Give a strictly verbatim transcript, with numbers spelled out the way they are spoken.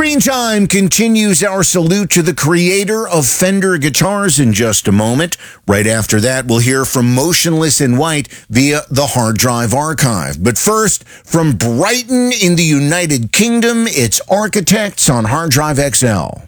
Screen Time continues our salute to the creator of Fender guitars in just a moment. Right after that, we'll hear from Motionless in White via the Hard Drive Archive. But first, from Brighton in the United Kingdom, it's Architects on Hard Drive X L.